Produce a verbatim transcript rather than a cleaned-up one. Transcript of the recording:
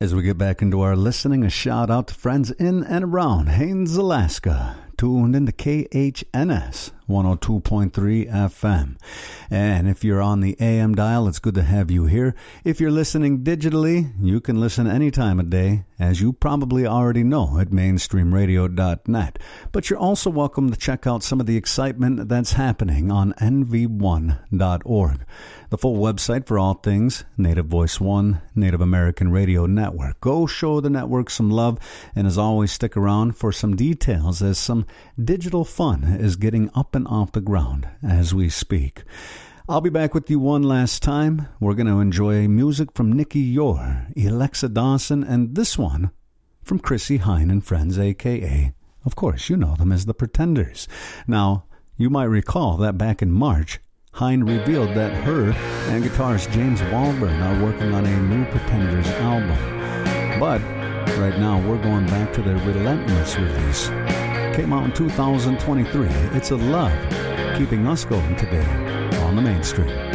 As we get back into our listening, a shout out to friends in and around Haines, Alaska, tuned into K H N S one oh two point three F M. And if you're on the A M dial, it's good to have you here. If you're listening digitally, you can listen any time of day, as you probably already know, at mainstream radio dot net. But you're also welcome to check out some of the excitement that's happening on N V one dot org, the full website for all things Native Voice One, Native American Radio Network. Go show the network some love, and as always, stick around for some details as some digital fun is getting up and off the ground as we speak. I'll be back with you one last time. We're going to enjoy music from Nikki Yor, Alexa Dawson, and this one from Chrissie Hynde and Friends, a k a, of course, you know them as the Pretenders. Now, you might recall that back in March, Hynde revealed that her and guitarist James Walburn are working on a new Pretenders album. But right now, we're going back to their Relentless release. Came out in two thousand twenty-three. It's a love keeping us going today on the mainstream.